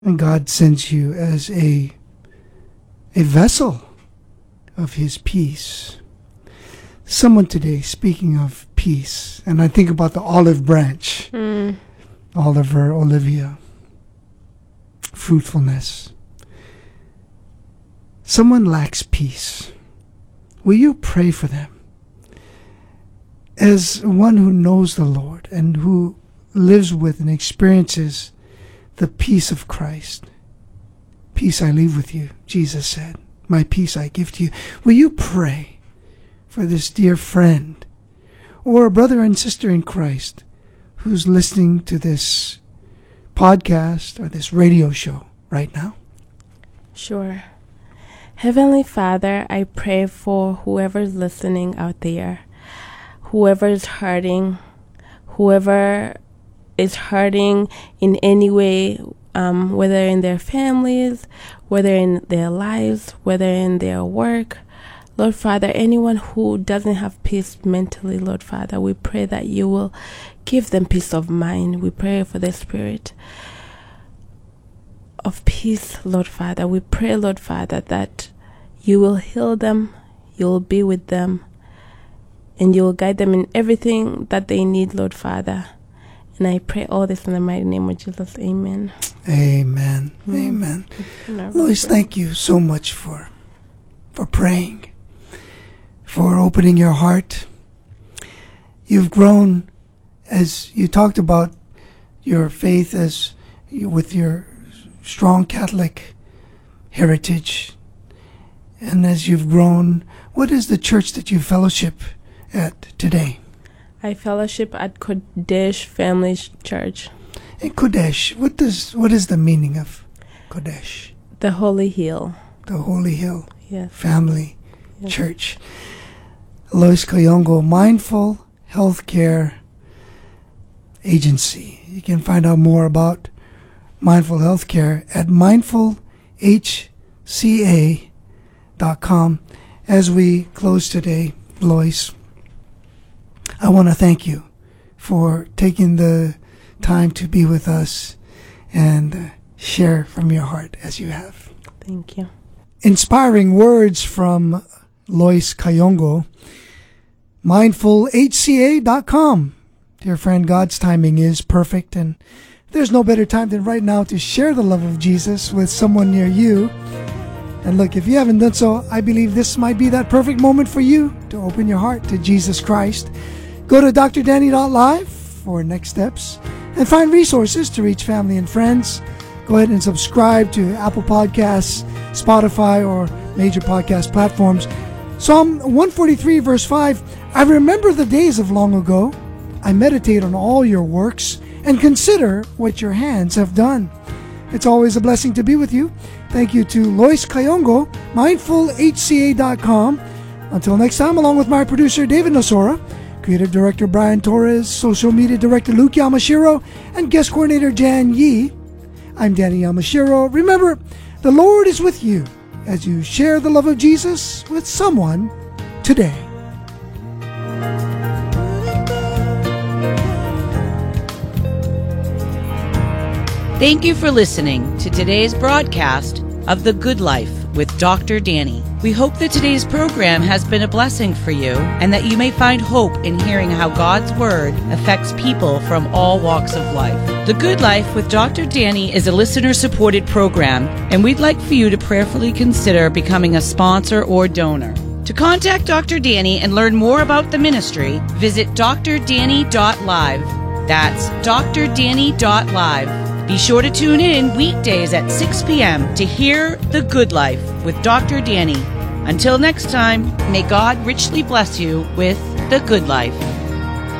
And God sends you as a vessel of His peace. Someone today, speaking of peace, and I think about the olive branch, Oliver, Olivia, fruitfulness. Someone lacks peace. Will you pray for them? As one who knows the Lord and who lives with and experiences the peace of Christ. Peace I leave with you, Jesus said. My peace I give to you. Will you pray for this dear friend or a brother and sister in Christ who's listening to this podcast or this radio show right now? Sure. Heavenly Father, I pray for whoever's listening out there, whoever is hurting in any way, whether in their families, whether in their lives, whether in their work. Lord Father, anyone who doesn't have peace mentally, Lord Father, we pray that you will give them peace of mind. We pray for the spirit of peace, Lord Father. We pray, Lord Father, that you will heal them, you will be with them, and you will guide them in everything that they need, Lord Father. And I pray all this in the mighty name of Jesus. Amen. Amen. Amen. Lois, thank you so much for praying, for opening your heart. You've grown, as you talked about your faith with your strong Catholic heritage. And as you've grown, what is the church that you fellowship at today? I fellowship at Kodesh Family Church. And Kodesh, what is the meaning of Kodesh? The Holy Hill. The Holy Hill. Yes. Family Church. Lois Kayongo, Mindful Healthcare Agency. You can find out more about Mindful Healthcare at mindfulhca.com. As we close today, Lois, I want to thank you for taking the time to be with us and share from your heart as you have. Thank you. Inspiring words from Lois Kayongo. MindfulHCA.com. Dear friend, God's timing is perfect, and there's no better time than right now to share the love of Jesus with someone near you. And look, if you haven't done so, I believe this might be that perfect moment for you to open your heart to Jesus Christ. Go to drdanny.live for next steps and find resources to reach family and friends. Go ahead and subscribe to Apple Podcasts, Spotify, or major podcast platforms. Psalm 143 verse 5, I remember the days of long ago. I meditate on all your works and consider what your hands have done. It's always a blessing to be with you. Thank you to Lois Kayongo, mindfulhca.com. Until next time, along with my producer David Nosora, Creative Director Brian Torres, Social Media Director Luke Yamashiro, and Guest Coordinator Jan Yee, I'm Danny Yamashiro. Remember, the Lord is with you as you share the love of Jesus with someone today. Thank you for listening to today's broadcast of The Good Life with Dr. Danny. We hope that today's program has been a blessing for you and that you may find hope in hearing how God's Word affects people from all walks of life. The Good Life with Dr. Danny is a listener-supported program, and we'd like for you to prayerfully consider becoming a sponsor or donor. To contact Dr. Danny and learn more about the ministry, visit drdanny.live. That's drdanny.live. Be sure to tune in weekdays at 6 p.m. to hear The Good Life with Dr. Danny. Until next time, may God richly bless you with The Good Life.